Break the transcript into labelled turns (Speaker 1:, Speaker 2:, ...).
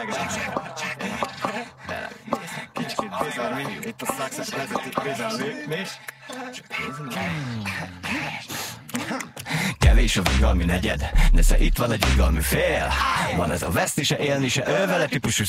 Speaker 1: Kicsit bizarmi, itt a szakszás vezeti bizarmi. Kevés a vigalmi negyed, nesze itt van egy vigalmi fél. Van ez a veszni se élni se, ő vele típusú